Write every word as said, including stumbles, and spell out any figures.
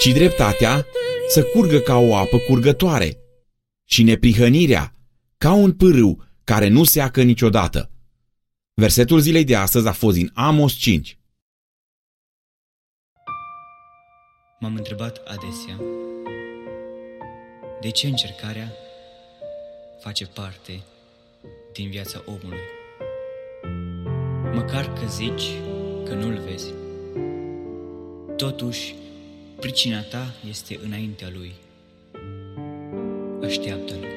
ci dreptatea să curgă ca o apă curgătoare și neprihănirea ca un pârâu care nu seacă niciodată. Versetul zilei de astăzi a fost din Amos cinci. M-am întrebat adesea de ce încercarea face parte din viața omului. Măcar că zici că nu-l vezi, totuși pricina ta este înaintea lui. Așteaptă-l.